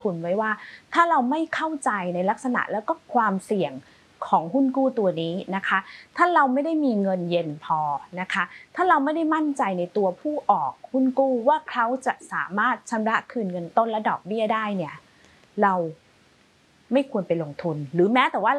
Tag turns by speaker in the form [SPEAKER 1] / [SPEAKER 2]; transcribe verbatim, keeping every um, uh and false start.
[SPEAKER 1] คุณไว้ว่าถ้าเราไม่เข้าใจในลักษณะแล้วก็ความเสี่ยงของหุ้นกู้ตัวนี้นะคะถ้าเราไม่ได้มีเงินเย็นพอนะคะถ้าเราไม่ได้มั่นใจในตัวผู้ออกหุ้นกู้ว่าเขาจะสามารถชำระคืนเงินต้นและดอกเบี้ยได้เนี่ยเราไม่ควรไปลงทุนหรือแม้แต่ว่า